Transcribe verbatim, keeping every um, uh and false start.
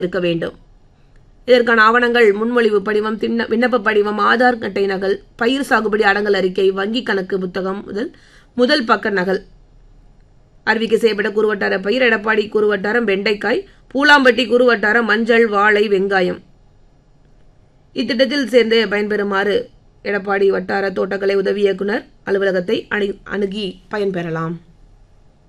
இருக்க வேண்டும். இதற்கான ஆவணங்கள் முன்மொழிவு படிவம், விண்ணப்ப படிவம், ஆதார் அட்டை நகல், பயிர் சாகுபடி அடங்கல் அறிக்கை, வங்கி கணக்கு புத்தகம் முதல் முதல் பக்க நகல், அறிவிக்கை செய்யப்பட்ட குறுவட்டார பயிர், எடப்பாடி குறுவட்டாரம் வெண்டைக்காய், பூலாம்பட்டி குறுவட்டாரம் மஞ்சள், வாழை, வெங்காயம். இத்திட்டத்தில் சேர்ந்து பயன்பெறுமாறு எடப்பாடி வட்டார தோட்டக்கலை உதவி இயக்குனர் அலுவலகத்தை அணுகி பயன்பெறலாம்.